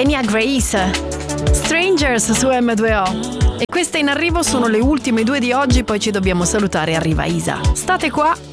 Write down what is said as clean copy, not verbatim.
Kenya Grace, Strangers su M2O. E queste in arrivo sono le ultime due di oggi, poi ci dobbiamo salutare, arriva Isa. State qua.